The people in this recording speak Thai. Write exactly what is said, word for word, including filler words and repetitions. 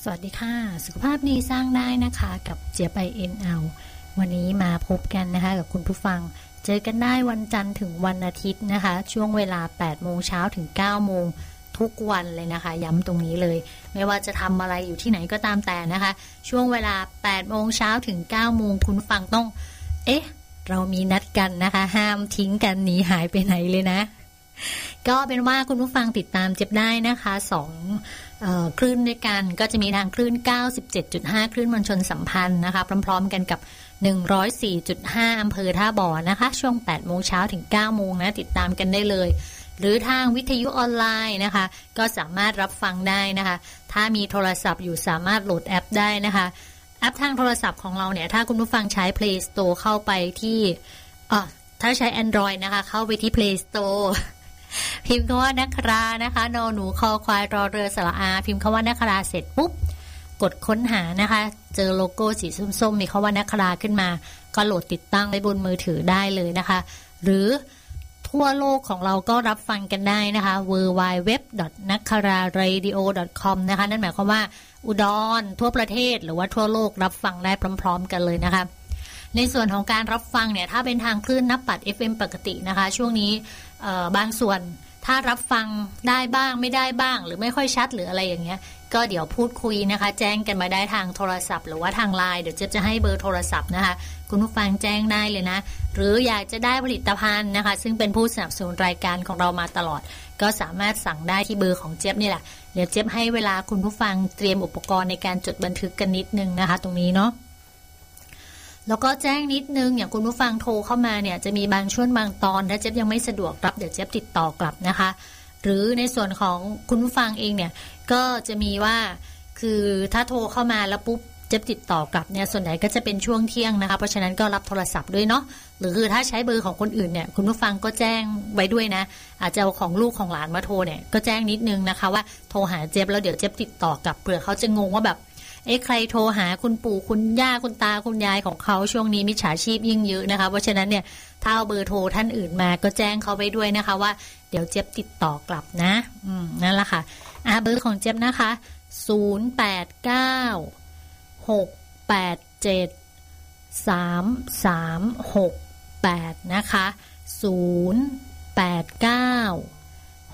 สวัสดีค่ะสุขภาพดีสร้างได้นะคะกับเจี๊ยบ ไอ เอ็น แอล วันนี้มาพบกันนะคะกับคุณผู้ฟังเจอกันได้วันจันทร์ถึงวันอาทิตย์นะคะช่วงเวลา แปดโมงเช้าถึง เก้าโมงทุกวันเลยนะคะย้ำตรงนี้เลยไม่ว่าจะทำอะไรอยู่ที่ไหนก็ตามแต่นะคะช่วงเวลา แปดโมงเช้าถึง เก้าโมงคุณผู้ฟังต้องเอ๊ะเรามีนัดกันนะคะห้ามทิ้งกันหนีหายไปไหนเลยนะก็เป็นว่าคุณผู้ฟังติดตามเจ็บได้นะคะสองเอ่อคลื่นด้วยกันก็จะมีทางคลื่น เก้าสิบเจ็ดจุดห้า คลื่นมวลชนสัมพันธ์นะคะพร้อมๆกันกับ หนึ่งร้อยสี่จุดห้า อำเภอท่าบ่อนะคะช่วง แปดโมงเช้าถึง เก้าโมงนะติดตามกันได้เลยหรือทางวิทยุออนไลน์นะคะก็สามารถรับฟังได้นะคะถ้ามีโทรศัพท์อยู่สามารถโหลดแอปได้นะคะแอปทางโทรศัพท์ของเราเนี่ยถ้าคุณผู้ฟังใช้ Play Store เข้าไปที่อ่ะถ้าใช้ Android นะคะเข้าไปที่ Play Storeพิมพ์คำว่านักรานะคะนอหนูคอควายรอเรือสระอาพิมพ์คำว่านักราเสร็จปุ๊บกดค้นหานะคะเจอโลโก้สีส้มๆมีคำว่านักราขึ้นมาก็โหลดติดตั้งไว้บนมือถือได้เลยนะคะหรือทั่วโลกของเราก็รับฟังกันได้นะคะ ดับเบิลยู ดับเบิลยู ดับเบิลยู ดอท นักคาราเรดิโอ ดอท คอม นะคะนั่นหมายความว่าอุดรทั่วประเทศหรือว่าทั่วโลกรับฟังได้พร้อมๆกันเลยนะคะในส่วนของการรับฟังเนี่ยถ้าเป็นทางคลื่นนับปัด เอฟ เอ็ม ปกตินะคะช่วงนี้บางส่วนถ้ารับฟังได้บ้างไม่ได้บ้างหรือไม่ค่อยชัดหรืออะไรอย่างเงี้ยก็เดี๋ยวพูดคุยนะคะแจ้งกันมาได้ทางโทรศัพท์หรือว่าทางไลน์เดี๋ยวเจ๊จะให้เบอร์โทรศัพท์นะคะคุณผู้ฟังแจ้งได้เลยนะหรืออยากจะได้ผลิตภัณฑ์นะคะซึ่งเป็นผู้สนับสนุนรายการของเรามาตลอดก็สามารถสั่งได้ที่เบอร์ของเจ๊นี่แหละเดี๋ยวเจ๊ให้เวลาคุณผู้ฟังเตรียมอุปกรณ์ในการจดบันทึกกันนิดนึงนะคะตรงนี้เนาะแล้วก็แจ้งนิดนึงอย่างคุณผู้ฟังโทรเข้ามาเนี่ยจะมีบางช่วงบางตอนถ้าเจ๊ยังไม่สะดวกรับเดี๋ยวเจ๊ติดต่อกลับนะคะหรือในส่วนของคุณผู้ฟังเองเนี่ยก็จะมีว่าคือถ้าโทรเข้ามาแล้วปุ๊บเจ๊ติดต่อกลับเนี่ยส่วนใหญ่ก็จะเป็นช่วงเที่ยงนะคะเพราะฉะนั้นก็รับโทรศัพท์ด้วยเนาะหรือคือถ้าใช้เบอร์ของคนอื่นเนี่ยคุณผู้ฟังก็แจ้งไว้ด้วยนะอาจจะเอาของลูกของหลานมาโทรเนี่ยก็แจ้งนิดนึงนะคะว่าโทรหาเจ๊แล้วเดี๋ยวเจ๊ติดต่อกลับเผื่อเขาจะงงว่าแบบเอ๊ะใครโทรหาคุณปู่คุณย่าคุณตาคุณยายของเขาช่วงนี้มิจฉาชีพยิ่งเยอะนะคะเพราะฉะนั้นเนี่ยถ้าเอาเบอร์โทรท่านอื่นมาก็แจ้งเขาไปด้วยนะคะว่าเดี๋ยวเจี๊ยบติดต่อกลับนะอืมนั่นแหละค่ะอ่าเบอร์ของเจี๊ยบนะคะศูนย์ แปด เก้า หก แปด เจ็ด สาม สาม หก แปดนะคะศูนย์ แปด เก้า